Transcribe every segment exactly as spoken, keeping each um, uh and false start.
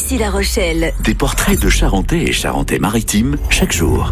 Ici La Rochelle. Des portraits de Charentais et Charentais-Maritimes chaque jour.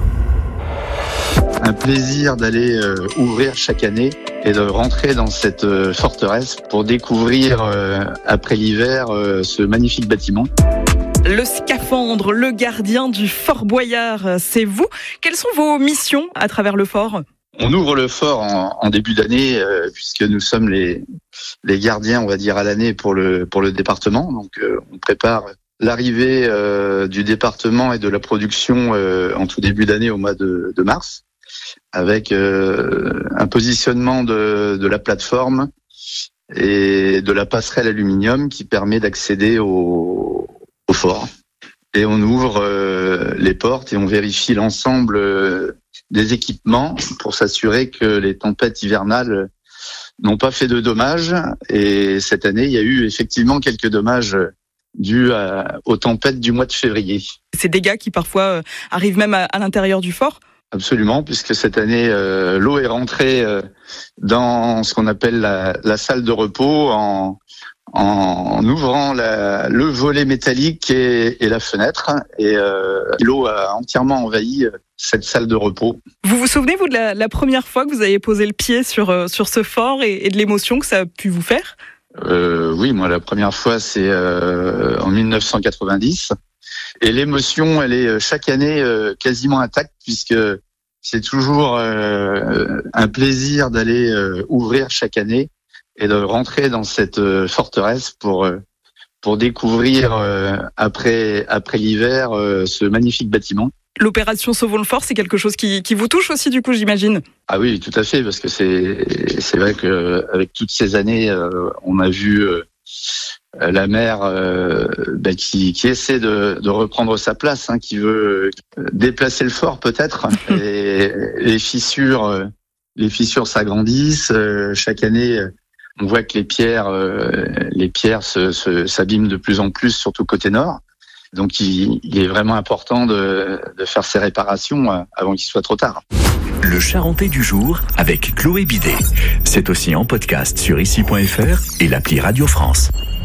Un plaisir d'aller euh, ouvrir chaque année et de rentrer dans cette euh, forteresse pour découvrir, euh, après l'hiver, euh, ce magnifique bâtiment. Le scaphandre, le gardien du Fort Boyard, c'est vous. Quelles sont vos missions à travers le fort ? On ouvre le fort en, en début d'année euh, puisque nous sommes les, les gardiens, on va dire, à l'année pour le, pour le département. Donc euh, on prépare l'arrivée euh, du département et de la production euh, en tout début d'année au mois de, de mars, avec euh, un positionnement de, de la plateforme et de la passerelle aluminium qui permet d'accéder au, au fort. Et on ouvre euh, les portes et on vérifie l'ensemble euh, des équipements pour s'assurer que les tempêtes hivernales n'ont pas fait de dommages. Et cette année, il y a eu effectivement quelques dommages dus à, aux tempêtes du mois de février. Ces dégâts qui parfois euh, arrivent même à, à l'intérieur du fort ? Absolument, puisque cette année, euh, l'eau est rentrée euh, dans ce qu'on appelle la, la salle de repos en, en ouvrant la, le volet métallique et, et la fenêtre. Et euh, l'eau a entièrement envahi cette salle de repos. Vous vous souvenez, vous, de la, la première fois que vous avez posé le pied sur, euh, sur ce fort et, et de l'émotion que ça a pu vous faire ? euh, Oui, moi, la première fois, c'est euh, en dix-neuf cent quatre-vingt-dix. Et l'émotion, elle est chaque année euh, quasiment intacte, puisque c'est toujours euh, un plaisir d'aller euh, ouvrir chaque année et de rentrer dans cette euh, forteresse pour euh, pour découvrir euh, après après l'hiver euh, ce magnifique bâtiment. L'opération Sauvons le Fort, c'est quelque chose qui, qui vous touche aussi, du coup, j'imagine. Ah oui, tout à fait, parce que c'est c'est vrai que avec toutes ces années, euh, on a vu euh, la mer euh, bah, qui, qui essaie de, de reprendre sa place, hein, qui veut déplacer le fort peut-être. Et les fissures, euh, les fissures s'agrandissent. Euh, chaque année, on voit que les pierres, euh, les pierres se, se, s'abîment de plus en plus, surtout côté nord. Donc, il, il est vraiment important de, de faire ces réparations avant qu'il soit trop tard. Le Charentais du jour avec Chloé Bidet. C'est aussi en podcast sur ici point f r et l'appli Radio France.